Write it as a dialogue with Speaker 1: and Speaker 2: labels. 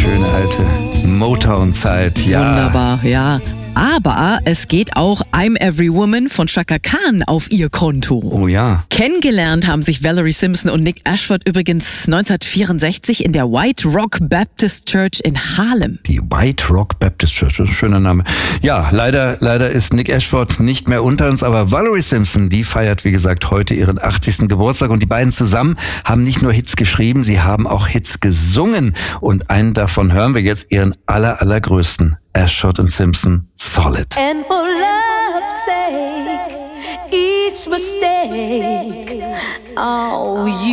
Speaker 1: schöne alte Motown-Zeit. Ja.
Speaker 2: Wunderbar, ja. Aber es geht auch I'm Every Woman von Chaka Khan auf ihr Konto.
Speaker 1: Oh ja.
Speaker 2: Kennengelernt haben sich Valerie Simpson und Nick Ashford übrigens 1964 in der White Rock Baptist Church in Harlem.
Speaker 1: Die White Rock Baptist Church, das ist ein schöner Name. Ja, leider ist Nick Ashford nicht mehr unter uns, aber Valerie Simpson, die feiert, wie gesagt, heute ihren 80. Geburtstag. Und die beiden zusammen haben nicht nur Hits geschrieben, sie haben auch Hits gesungen. Und einen davon hören wir jetzt, ihren allergrößten. Ashford and Simpson, Solid.
Speaker 3: And for love's sake, each mistake, oh, you